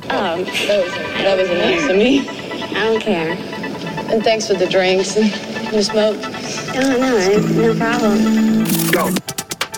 Oh, that was nice of me. I don't care. And thanks for the drinks. You smoke? No problem. Go.